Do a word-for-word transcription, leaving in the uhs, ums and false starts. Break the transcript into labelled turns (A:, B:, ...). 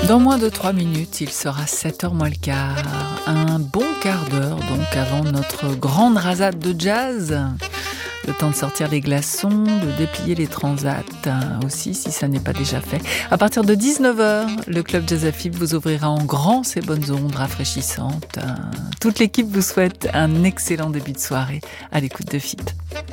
A: Dans moins de trois minutes, il sera sept heures moins le quart. Un bon quart d'heure donc avant notre grande rasade de jazz. Le temps de sortir les glaçons, de déplier les transats aussi si ça n'est pas déjà fait. À partir de dix-neuf heures, le Club Jazz Afib vous ouvrira en grand ses bonnes ondes rafraîchissantes. Toute l'équipe vous souhaite un excellent début de soirée à l'écoute de F I T.